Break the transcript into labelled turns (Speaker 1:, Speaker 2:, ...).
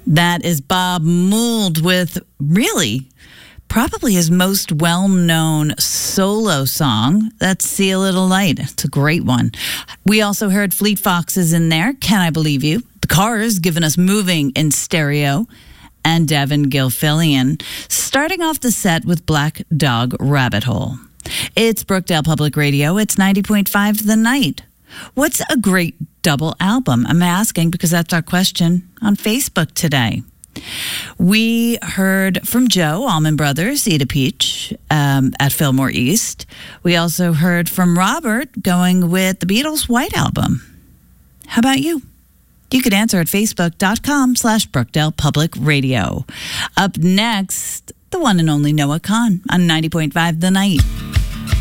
Speaker 1: That is Bob Mould with really probably his most well-known solo song. That's See a Little Light. It's a great one. We also heard Fleet Foxes in there. Can I Believe You? The Cars giving us Moving in stereo. And Devin Gilfillian starting off the set with Black Dog Rabbit Hole. It's Brookdale Public Radio. It's 90.5 The Night. What's a great double album? I'm asking because that's our question on Facebook today. We heard from Joe, Allman Brothers, Eat a Peach at Fillmore East. We also heard from Robert going with the Beatles' White Album. How about you? You could answer at facebook.com/Brookdale Public Radio. Up next, the one and only Noah Kahn on 90.5 The Night.